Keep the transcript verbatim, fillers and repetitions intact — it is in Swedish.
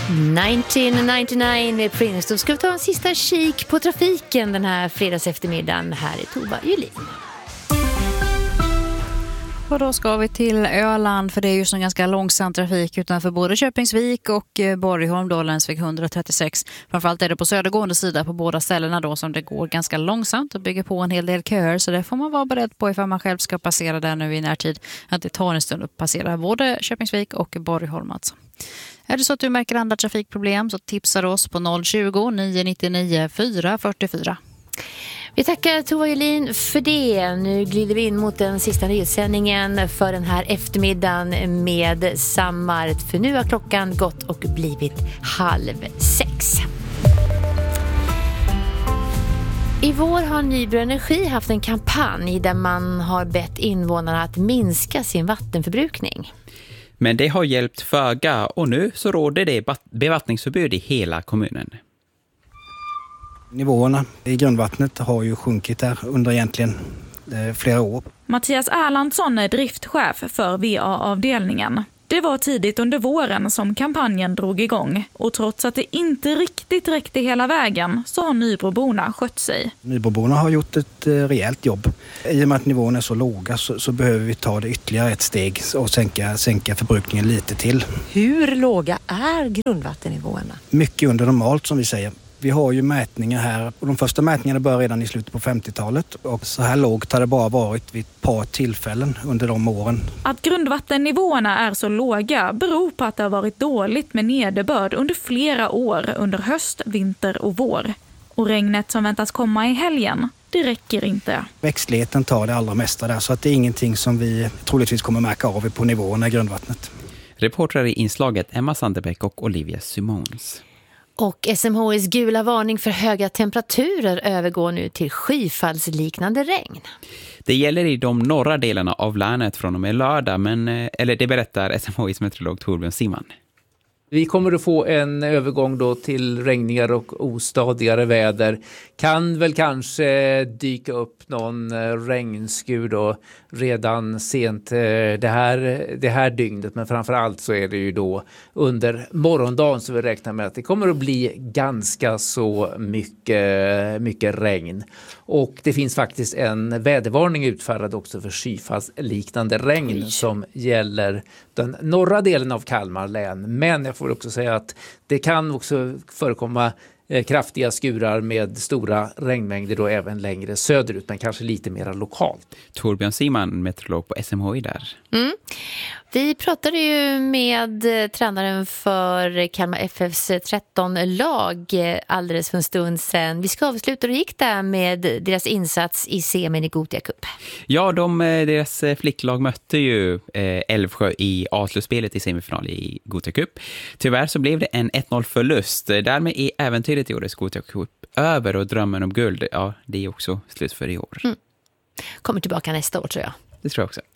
nittonhundranittionio med Prince. Då ska vi ta en sista kik på trafiken den här fredags eftermiddagen. Här är Tova Julin. Och då ska vi till Öland, för det är just en ganska långsam trafik utanför både Köpingsvik och Borgholm, då länsväg etthundratrettiosex. Framförallt är det på södergående sida på båda ställena då som det går ganska långsamt och bygger på en hel del köer. Så det får man vara beredd på ifall man själv ska passera där nu i närtid. Att det tar en stund att passera både Köpingsvik och Borgholm alltså. Är det så att du märker andra trafikproblem så tipsar oss på noll tjugo, nio nittionio, fyra fyrtiofyra. Vi tackar Tova Julin för det. Nu glider vi in mot den sista nyhetssändningen för den här eftermiddagen med Sammart. För nu har klockan gått och blivit halv sex. I vår har Nybro Energi haft en kampanj där man har bett invånarna att minska sin vattenförbrukning. Men det har hjälpt föga och nu så råder det bevattningsförbud i hela kommunen. Nivåerna i grundvattnet har ju sjunkit där under egentligen eh, flera år. Mattias Erlandsson är driftchef för V A-avdelningen. Det var tidigt under våren som kampanjen drog igång och trots att det inte riktigt räckte hela vägen så har Nybroborna skött sig. Nybroborna har gjort ett eh, rejält jobb. I och med att nivåerna är så låga så, så behöver vi ta det ytterligare ett steg och sänka, sänka förbrukningen lite till. Hur låga är grundvattennivåerna? Mycket under normalt som vi säger. Vi har ju mätningar här och de första mätningarna började redan i slutet på femtiotalet och så här lågt har det bara varit vid ett par tillfällen under de åren. Att grundvattennivåerna är så låga beror på att det har varit dåligt med nederbörd under flera år under höst, vinter och vår. Och regnet som väntas komma i helgen, det räcker inte. Växtligheten tar det allra mesta där så att det är ingenting som vi troligtvis kommer märka av på nivåerna i grundvattnet. Reportrar i inslaget Emma Sanderbäck och Olivia Simons. Och S M H I:s gula varning för höga temperaturer övergår nu till skyfallsliknande regn. Det gäller i de norra delarna av länet från och med lördag, men, eller det berättar S M H I:s meteorolog Torbjörn Simman. Vi kommer att få en övergång då till regnigare och ostadigare väder. Kan väl kanske dyka upp någon regnskur då redan sent det här, det här dygnet. Men framförallt så är det ju då under morgondagen så vi räknar med att det kommer att bli ganska så mycket, mycket regn. Och det finns faktiskt en vädervarning utfärdad också för skyfallsliknande regn Oj. Som gäller den norra delen av Kalmar län. Men jag får också säga att det kan också förekomma eh, kraftiga skurar med stora regnmängder då även längre söderut, men kanske lite mer lokalt. Torbjörn Simman, meteorolog på S M H I där. Mm. Vi pratade ju med tränaren för Kalmar F F:s tretton-lag alldeles för en stund sedan. Vi ska avsluta och gick där med deras insats i semin i Gothia Cup. Ja, de, deras flicklag mötte ju eh, Älvsjö i A-slutspelet i semifinal i Gothia Cup. Tyvärr så blev det en ett noll förlust. Därmed är äventyret i årets Gothia Cup över och drömmen om guld, ja, det är också slut för i år. Mm. Kommer tillbaka nästa år tror jag. Det tror jag också.